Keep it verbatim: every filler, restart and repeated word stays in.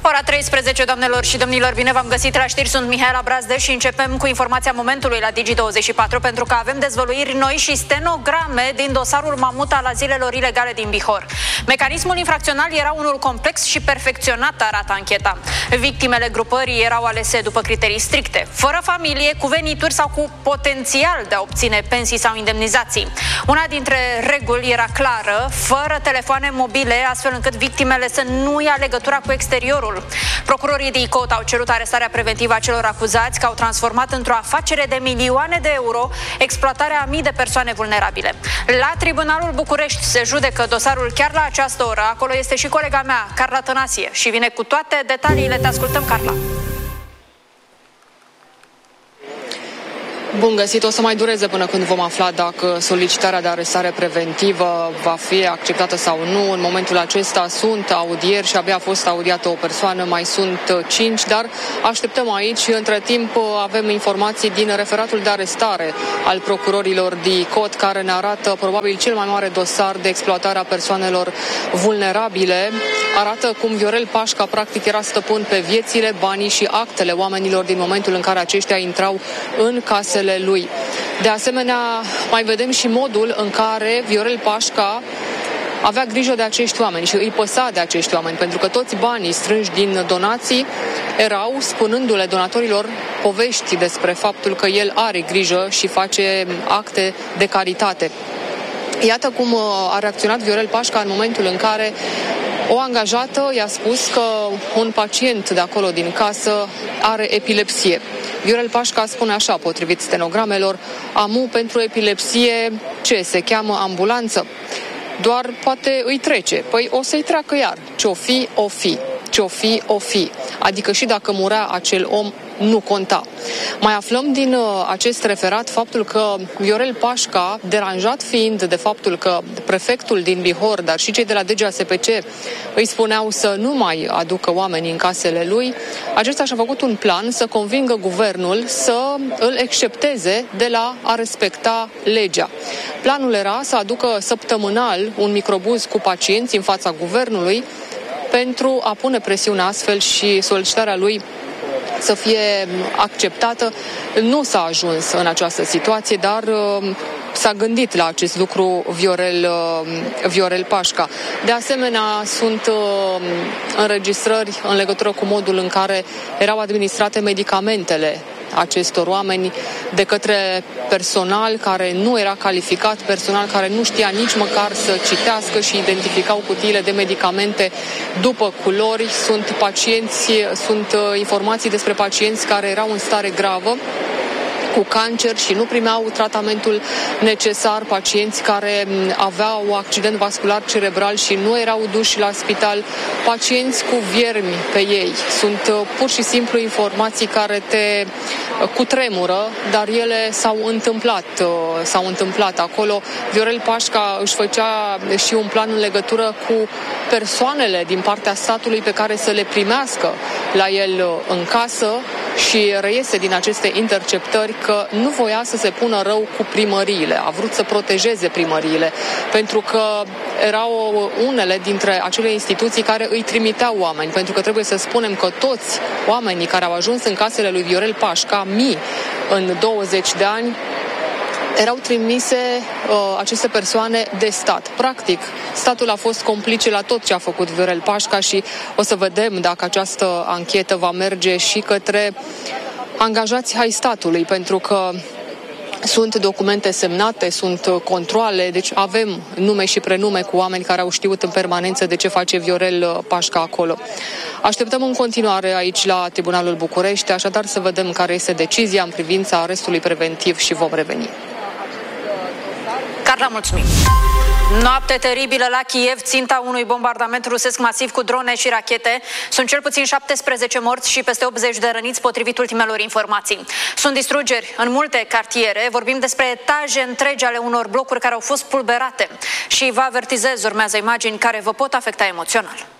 Ora treisprezece, doamnelor și domnilor, bine v-am găsit la știri, sunt Mihaela Brazdă și începem cu informația momentului la Digi douăzeci și patru, pentru că avem dezvăluiri noi și stenograme din dosarul Mamut al asilelor ilegale din Bihor. Mecanismul infracțional era unul complex și perfecționat, arată ancheta. Victimele grupării erau alese după criterii stricte, fără familie, cu venituri sau cu potențial de a obține pensii sau indemnizații. Una dintre reguli era clară, fără telefoane mobile, astfel încât victimele să nu ia legătura cu exteriorul. Procurorii de ICOT au cerut arestarea preventivă a celor acuzați că au transformat într-o afacere de milioane de euro exploatarea a mii de persoane vulnerabile. La Tribunalul București se judecă dosarul chiar la această oră. Acolo este și colega mea, Carla Tănasie, și vine cu toate detaliile. Te ascultăm, Carla. Bun găsit, o să mai dureze până când vom afla dacă solicitarea de arestare preventivă va fi acceptată sau nu. În momentul acesta sunt audieri și abia a fost audiată o persoană, mai sunt cinci, dar așteptăm aici. Între timp avem informații din referatul de arestare al procurorilor de ICOT, care ne arată probabil cel mai mare dosar de exploatare a persoanelor vulnerabile. Arată cum Viorel Pașca practic era stăpân pe viețile, banii și actele oamenilor din momentul în care aceștia intrau în casele lui. De asemenea, mai vedem și modul în care Viorel Pașca avea grijă de acești oameni și îi păsa de acești oameni, pentru că toți banii strânși din donații erau spunându-le donatorilor povești despre faptul că el are grijă și face acte de caritate. Iată cum a reacționat Viorel Pașca în momentul în care o angajată i-a spus că un pacient de acolo din casă are epilepsie. Viorel Pașca spune așa, potrivit stenogramelor: amu pentru epilepsie, ce, se cheamă ambulanță? Doar poate îi trece. Păi o să-i treacă iar. Ce-o fi, o fi. Ce-o fi, o fi. Adică și dacă murea acel om, nu conta. Mai aflăm din uh, acest referat faptul că Viorel Pașca, deranjat fiind de faptul că prefectul din Bihor, dar și cei de la D G A S P C îi spuneau să nu mai aducă oamenii în casele lui, acesta și-a făcut un plan să convingă guvernul să îl excepteze de la a respecta legea. Planul era să aducă săptămânal un microbuz cu pacienți în fața guvernului pentru a pune presiune astfel și solicitarea lui să fie acceptată. Nu s-a ajuns în această situație, dar uh, s-a gândit la acest lucru Viorel, uh, Viorel Pașca. De asemenea, sunt uh, înregistrări în legătură cu modul în care erau administrate medicamentele acestor oameni de către personal care nu era calificat, personal care nu știa nici măcar să citească și identificau cutiile de medicamente după culori. Sunt pacienți, sunt informații despre pacienți care erau în stare gravă cu cancer și nu primeau tratamentul necesar, pacienți care aveau accident vascular cerebral și nu erau duși la spital, pacienți cu viermi pe ei. Sunt pur și simplu informații care te cutremură, dar ele s-au întâmplat, s-au întâmplat acolo. Viorel Pașca își făcea și un plan în legătură cu persoanele din partea statului pe care să le primească la el în casă și reiese din aceste interceptări că nu voia să se pună rău cu primăriile. A vrut să protejeze primăriile, pentru că erau unele dintre acele instituții care îi trimiteau oameni, pentru că trebuie să spunem că toți oamenii care au ajuns în casele lui Viorel Pașca, mii în douăzeci de ani, erau trimise uh, aceste persoane de stat. Practic, statul a fost complice la tot ce a făcut Viorel Pașca și o să vedem dacă această anchetă va merge și către angajați ai statului, pentru că sunt documente semnate, sunt controale, deci avem nume și prenume cu oameni care au știut în permanență de ce face Viorel Pașca acolo. Așteptăm în continuare aici la Tribunalul București, așadar să vedem care este decizia în privința arestului preventiv și vom reveni. Carla, mulțumim! Noapte teribilă la Kiev, ținta unui bombardament rusesc masiv cu drone și rachete. Sunt cel puțin șaptesprezece morți și peste optzeci de răniți, potrivit ultimelor informații. Sunt distrugeri în multe cartiere, vorbim despre etaje întregi ale unor blocuri care au fost pulberate. Și vă avertizez, urmează imagini care vă pot afecta emoțional.